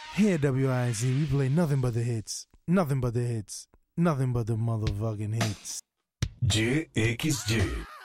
Here at WINC, we play nothing but the hits. Nothing but the hits. Nothing but the motherfucking hits. JXJ